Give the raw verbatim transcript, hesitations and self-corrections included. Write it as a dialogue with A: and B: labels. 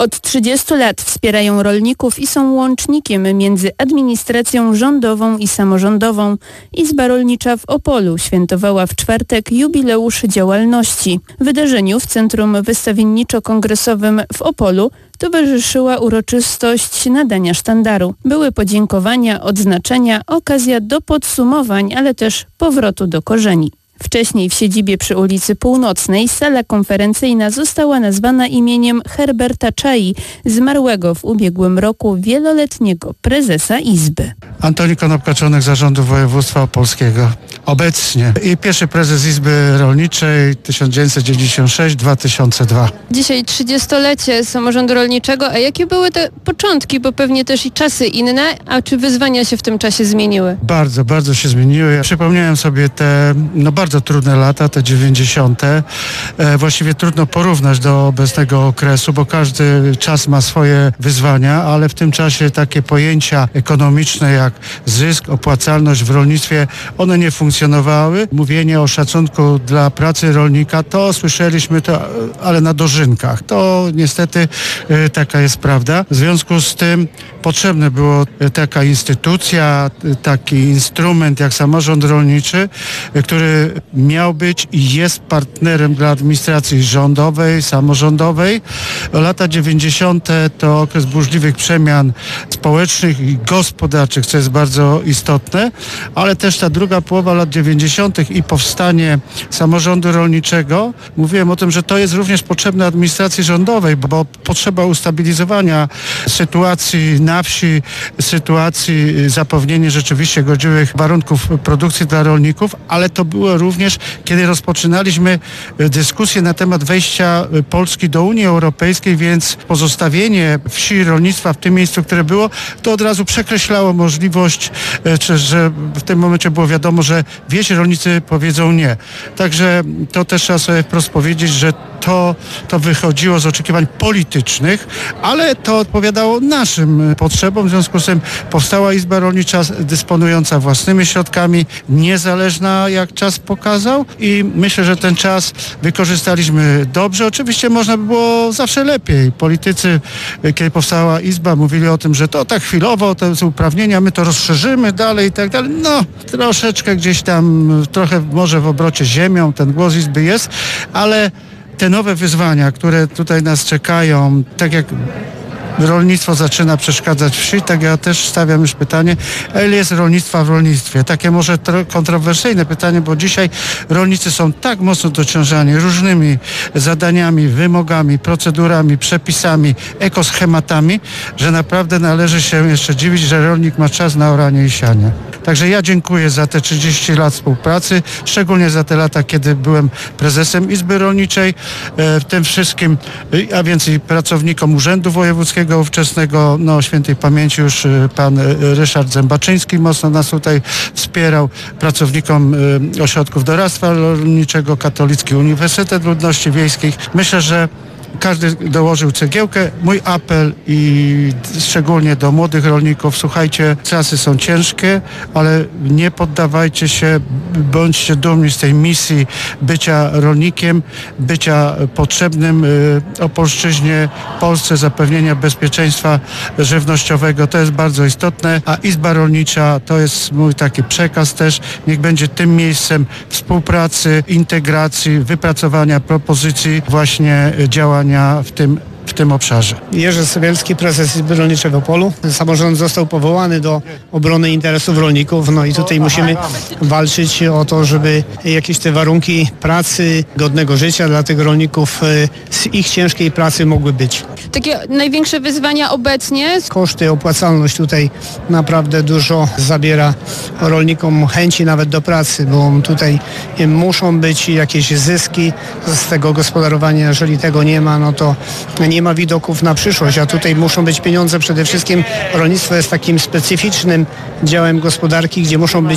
A: Od trzydziestu lat wspierają rolników i są łącznikiem między administracją rządową i samorządową. Izba Rolnicza w Opolu świętowała w czwartek jubileusz działalności. Wydarzeniu w Centrum Wystawienniczo-Kongresowym w Opolu towarzyszyła uroczystość nadania sztandaru. Były podziękowania, odznaczenia, okazja do podsumowań, ale też powrotu do korzeni. Wcześniej w siedzibie przy ulicy Północnej sala konferencyjna została nazwana imieniem Herberta Czai, zmarłego w ubiegłym roku wieloletniego prezesa Izby.
B: Antoni Konopka-Czonek, Zarządu Województwa Opolskiego. Obecnie i pierwszy prezes Izby Rolniczej tysiąc dziewięćset dziewięćdziesiąt sześć do dwa tysiące drugiego.
A: Dzisiaj trzydziestolecie samorządu rolniczego, a jakie były te początki, bo pewnie też i czasy inne, a czy wyzwania się w tym czasie zmieniły?
B: Bardzo, bardzo się zmieniły. Ja przypomniałem sobie te no, bardzo trudne lata, te dziewięćdziesiąte. E, właściwie trudno porównać do obecnego okresu, bo każdy czas ma swoje wyzwania, ale w tym czasie takie pojęcia ekonomiczne jak zysk, opłacalność w rolnictwie, one nie funkcjonowały. Mówienie o szacunku dla pracy rolnika, to słyszeliśmy to, ale na dożynkach. To niestety e, taka jest prawda. W związku z tym potrzebna była taka instytucja, taki instrument jak samorząd rolniczy, e, który miał być i jest partnerem dla administracji rządowej, samorządowej. Lata dziewięćdziesiąte to okres burzliwych przemian społecznych i gospodarczych, co jest bardzo istotne, ale też ta druga połowa lat dziewięćdziesiątych i powstanie samorządu rolniczego. Mówiłem o tym, że to jest również potrzebne administracji rządowej, bo potrzeba ustabilizowania sytuacji na wsi, sytuacji zapewnienia rzeczywiście godziwych warunków produkcji dla rolników, ale to było również, kiedy rozpoczynaliśmy dyskusję na temat wejścia Polski do Unii Europejskiej, więc pozostawienie wsi, rolnictwa w tym miejscu, które było, to od razu przekreślało możliwość, czy, że w tym momencie było wiadomo, że wieś rolnicy powiedzą nie. Także to też trzeba sobie wprost powiedzieć, że to, to wychodziło z oczekiwań politycznych, ale to odpowiadało naszym potrzebom. W związku z tym powstała Izba Rolnicza dysponująca własnymi środkami, niezależna jak czas pokazał i myślę, że ten czas wykorzystaliśmy dobrze. Oczywiście można by było zawsze lepiej. Politycy, kiedy powstała Izba, mówili o tym, że to tak chwilowo, to są uprawnienia, my to rozszerzymy dalej i tak dalej. No, troszeczkę gdzieś tam, trochę może w obrocie ziemią ten głos Izby jest, ale te nowe wyzwania, które tutaj nas czekają, tak jak rolnictwo zaczyna przeszkadzać wsi, tak ja też stawiam już pytanie, ile jest rolnictwa w rolnictwie? Takie może kontrowersyjne pytanie, bo dzisiaj rolnicy są tak mocno dociążani różnymi zadaniami, wymogami, procedurami, przepisami, ekoschematami, że naprawdę należy się jeszcze dziwić, że rolnik ma czas na oranie i sianie. Także ja dziękuję za te trzydzieści lat współpracy, szczególnie za te lata, kiedy byłem prezesem Izby Rolniczej, w tym wszystkim, a więc i pracownikom Urzędu Wojewódzkiego ówczesnego, no świętej pamięci już pan Ryszard Zębaczyński mocno nas tutaj wspierał, pracownikom ośrodków doradztwa rolniczego, Katolicki Uniwersytet Ludności Wiejskich. Myślę, że każdy dołożył cegiełkę. Mój apel i szczególnie do młodych rolników, słuchajcie, czasy są ciężkie, ale nie poddawajcie się, bądźcie dumni z tej misji bycia rolnikiem, bycia potrzebnym Opolszczyźnie, Polsce, zapewnienia bezpieczeństwa żywnościowego. To jest bardzo istotne, a Izba Rolnicza to jest mój taki przekaz też. Niech będzie tym miejscem współpracy, integracji, wypracowania propozycji, właśnie działania w tym w tym obszarze.
C: Jerzy Sybielski, prezes Izby Rolniczej w Opolu. Samorząd został powołany do obrony interesów rolników, no i tutaj musimy walczyć o to, żeby jakieś te warunki pracy, godnego życia dla tych rolników z ich ciężkiej pracy mogły być.
A: Takie największe wyzwania obecnie?
C: Koszty, opłacalność tutaj naprawdę dużo zabiera rolnikom chęci nawet do pracy, bo tutaj muszą być jakieś zyski z tego gospodarowania. Jeżeli tego nie ma, no to nie ma widoków na przyszłość, a tutaj muszą być pieniądze przede wszystkim. Rolnictwo jest takim specyficznym działem gospodarki, gdzie muszą być